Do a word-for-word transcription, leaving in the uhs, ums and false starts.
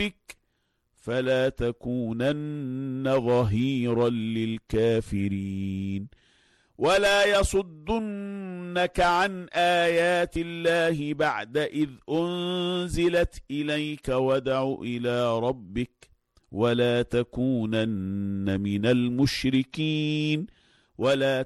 ربك فلا تكونن ظهيرا للكافرين ولا يصدنك عن آيات الله بعد إذ أنزلت إليك وادع إلى ربك ولا تكونن من المشركين ولا